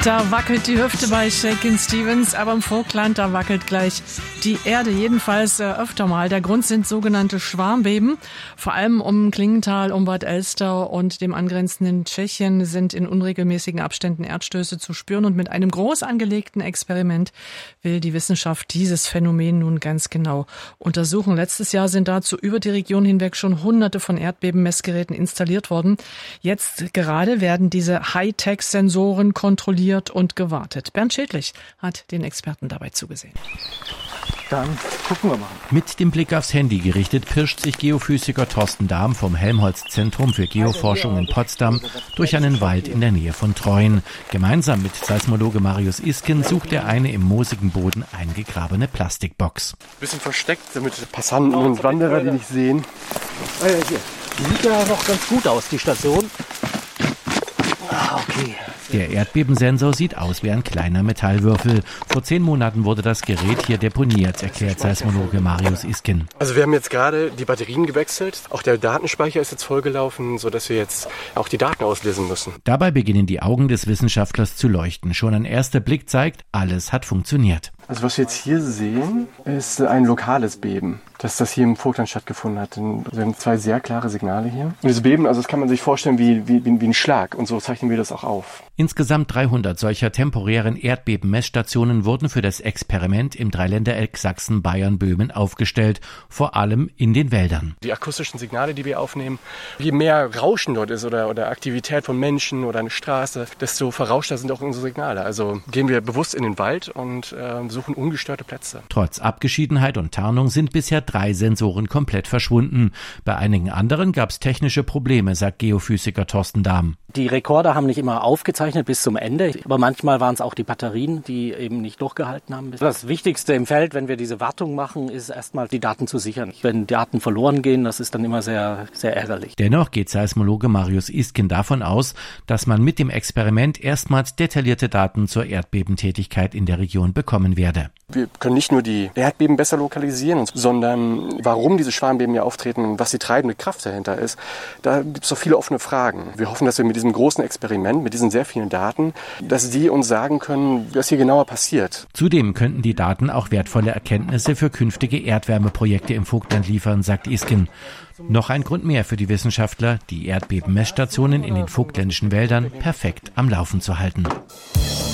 Da wackelt die Hüfte bei Shakin' Stevens, aber im Vogtland, da wackelt gleich die Erde, jedenfalls öfter mal. Der Grund sind sogenannte Schwarmbeben. Vor allem um Klingenthal, um Bad Elster und dem angrenzenden Tschechien sind in unregelmäßigen Abständen Erdstöße zu spüren. Und mit einem groß angelegten Experiment will die Wissenschaft dieses Phänomen nun ganz genau untersuchen. Letztes Jahr sind dazu über die Region hinweg schon Hunderte von Erdbebenmessgeräten installiert worden. Jetzt gerade werden diese Hightech-Sensoren kontrolliert und gewartet. Bernd Schädlich hat den Experten dabei zugesehen. Dann gucken wir mal. Mit dem Blick aufs Handy gerichtet pirscht sich Geophysiker Thorsten Dahm vom Helmholtz-Zentrum für Geoforschung in Potsdam durch einen Wald in der Nähe von Treuen. Gemeinsam mit Seismologe Marius Isken sucht er eine im moosigen Boden eingegrabene Plastikbox. Bisschen versteckt, damit Passanten und Wanderer die nicht sehen. Ah ja, hier. Die sieht ja noch ganz gut aus, die Station. Okay. Der Erdbebensensor sieht aus wie ein kleiner Metallwürfel. Vor 10 Monaten wurde das Gerät hier deponiert, erklärt Seismologe Marius Isken. Also wir haben jetzt gerade die Batterien gewechselt. Auch der Datenspeicher ist jetzt vollgelaufen, sodass wir jetzt auch die Daten auslesen müssen. Dabei beginnen die Augen des Wissenschaftlers zu leuchten. Schon ein erster Blick zeigt, alles hat funktioniert. Also was wir jetzt hier sehen, ist ein lokales Beben, dass das hier im Vogtland stattgefunden hat. Wir haben 2 sehr klare Signale hier. Und dieses Beben, also das kann man sich vorstellen wie ein Schlag. Und so zeichnen wir das auch auf. Insgesamt 300 solcher temporären Erdbebenmessstationen wurden für das Experiment im Dreiländereck Sachsen, Bayern, Böhmen aufgestellt, vor allem in den Wäldern. Die akustischen Signale, die wir aufnehmen, je mehr Rauschen dort ist oder Aktivität von Menschen oder eine Straße, desto verrauschter sind auch unsere Signale. Also gehen wir bewusst in den Wald und suchen ungestörte Plätze. Trotz Abgeschiedenheit und Tarnung sind bisher 3 Sensoren komplett verschwunden. Bei einigen anderen gab es technische Probleme, sagt Geophysiker Thorsten Dahm. Die Rekorder haben nicht immer aufgezeichnet bis zum Ende, aber manchmal waren es auch die Batterien, die eben nicht durchgehalten haben. Das Wichtigste im Feld, wenn wir diese Wartung machen, ist erstmal die Daten zu sichern. Wenn Daten verloren gehen, das ist dann immer sehr, sehr ärgerlich. Dennoch geht Seismologe Marius Isken davon aus, dass man mit dem Experiment erstmals detaillierte Daten zur Erdbebentätigkeit in der Region bekommen werde. Wir können nicht nur die Erdbeben besser lokalisieren, sondern warum diese Schwarmbeben hier auftreten und was die treibende Kraft dahinter ist, da gibt es so viele offene Fragen. Wir hoffen, dass wir mit diesem großen Experiment, mit diesen sehr vielen Daten, dass die uns sagen können, was hier genauer passiert. Zudem könnten die Daten auch wertvolle Erkenntnisse für künftige Erdwärmeprojekte im Vogtland liefern, sagt Isken. Noch ein Grund mehr für die Wissenschaftler, die Erdbebenmessstationen in den vogtländischen Wäldern perfekt am Laufen zu halten.